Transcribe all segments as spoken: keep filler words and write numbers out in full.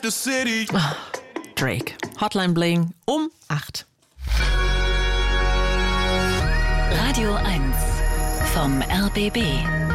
Oh, Drake. Hotline Bling um acht. Radio eins vom R B B.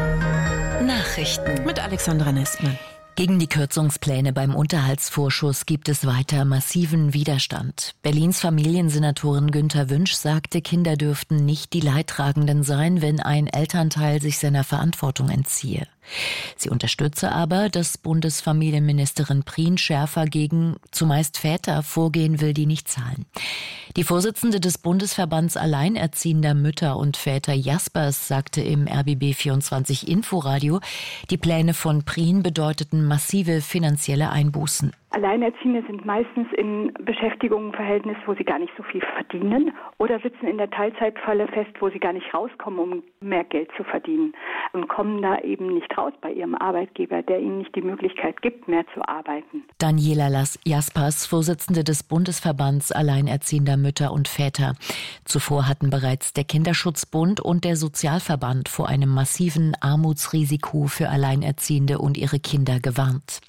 Nachrichten Mit Alexandra Nestmann. Gegen die Kürzungspläne beim Unterhaltsvorschuss gibt es weiter massiven Widerstand. Berlins Familiensenatorin Günther Wünsch sagte, Kinder dürften nicht die Leidtragenden sein, wenn ein Elternteil sich seiner Verantwortung entziehe. Sie unterstütze aber, dass Bundesfamilienministerin Prien schärfer gegen zumeist Väter vorgehen will, die nicht zahlen. Die Vorsitzende des Bundesverbands Alleinerziehender Mütter und Väter Jaspers sagte im R B B vierundzwanzig Inforadio, die Pläne von Prien bedeuteten massive finanzielle Einbußen. Alleinerziehende sind meistens in Beschäftigungsverhältnis, wo sie gar nicht so viel verdienen, oder sitzen in der Teilzeitfalle fest, wo sie gar nicht rauskommen, um mehr Geld zu verdienen, und kommen da eben nicht raus bei ihrem Arbeitgeber, der ihnen nicht die Möglichkeit gibt, mehr zu arbeiten. Daniela Jaspers, Vorsitzende des Bundesverbands Alleinerziehender Mütter und Väter. Zuvor hatten bereits der Kinderschutzbund und der Sozialverband vor einem massiven Armutsrisiko für Alleinerziehende und ihre Kinder gewarnt.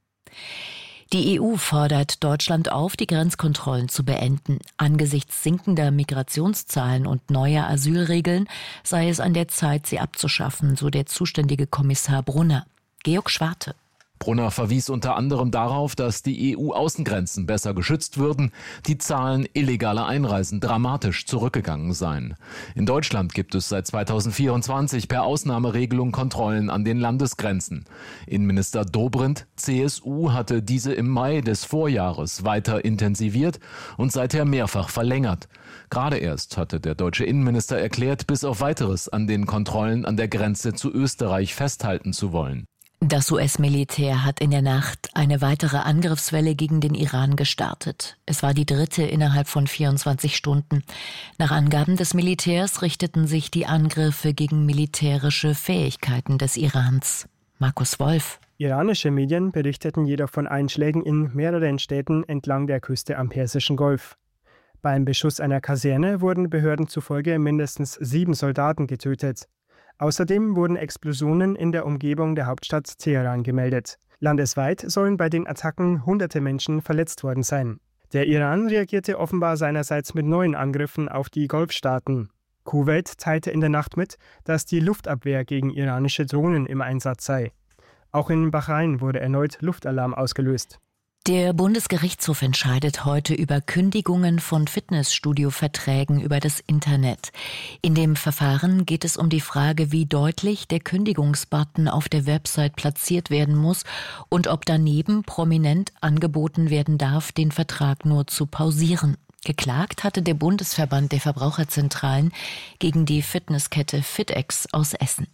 Die E U fordert Deutschland auf, die Grenzkontrollen zu beenden. Angesichts sinkender Migrationszahlen und neuer Asylregeln sei es an der Zeit, sie abzuschaffen, so der zuständige Kommissar Brunner. Georg Schwarte. Brunner verwies unter anderem darauf, dass die E U-Außengrenzen besser geschützt würden, die Zahlen illegaler Einreisen dramatisch zurückgegangen seien. In Deutschland gibt es seit zweitausendvierundzwanzig per Ausnahmeregelung Kontrollen an den Landesgrenzen. Innenminister Dobrindt, C S U, hatte diese im Mai des Vorjahres weiter intensiviert und seither mehrfach verlängert. Gerade erst hatte der deutsche Innenminister erklärt, bis auf Weiteres an den Kontrollen an der Grenze zu Österreich festhalten zu wollen. Das U S-Militär hat in der Nacht eine weitere Angriffswelle gegen den Iran gestartet. Es war die dritte innerhalb von vierundzwanzig Stunden. Nach Angaben des Militärs richteten sich die Angriffe gegen militärische Fähigkeiten des Irans. Markus Wolf. Iranische Medien berichteten jedoch von Einschlägen in mehreren Städten entlang der Küste am Persischen Golf. Beim Beschuss einer Kaserne wurden Behörden zufolge mindestens sieben Soldaten getötet. Außerdem wurden Explosionen in der Umgebung der Hauptstadt Teheran gemeldet. Landesweit sollen bei den Attacken hunderte Menschen verletzt worden sein. Der Iran reagierte offenbar seinerseits mit neuen Angriffen auf die Golfstaaten. Kuwait teilte in der Nacht mit, dass die Luftabwehr gegen iranische Drohnen im Einsatz sei. Auch in Bahrain wurde erneut Luftalarm ausgelöst. Der Bundesgerichtshof entscheidet heute über Kündigungen von Fitnessstudio-Verträgen über das Internet. In dem Verfahren geht es um die Frage, wie deutlich der Kündigungsbutton auf der Website platziert werden muss und ob daneben prominent angeboten werden darf, den Vertrag nur zu pausieren. Geklagt hatte der Bundesverband der Verbraucherzentralen gegen die Fitnesskette FitEx aus Essen.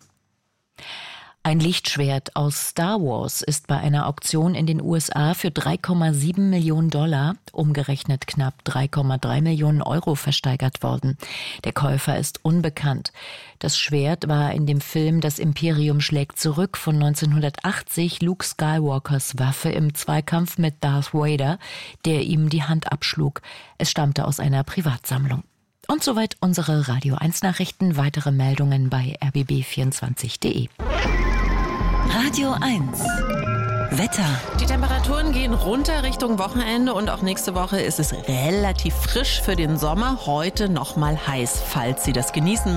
Ein Lichtschwert aus Star Wars ist bei einer Auktion in den U S A für drei Komma sieben Millionen Dollar, umgerechnet knapp drei Komma drei Millionen Euro, versteigert worden. Der Käufer ist unbekannt. Das Schwert war in dem Film Das Imperium schlägt zurück von neunzehnhundertachtzig Luke Skywalkers Waffe im Zweikampf mit Darth Vader, der ihm die Hand abschlug. Es stammte aus einer Privatsammlung. Und soweit unsere Radio eins Nachrichten. Weitere Meldungen bei r b b vierundzwanzig punkt d e. Radio eins Wetter. Die Temperaturen gehen runter Richtung Wochenende und auch nächste Woche ist es relativ frisch für den Sommer. Heute nochmal heiß, falls Sie das genießen